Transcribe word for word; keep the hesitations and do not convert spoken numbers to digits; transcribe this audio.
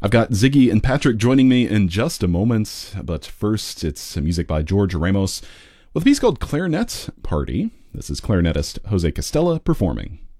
I've got Ziggy and Patrick joining me in just a moment, but first it's music by George Ramos with a piece called Clarinet Party. This is clarinetist Jose Castella performing.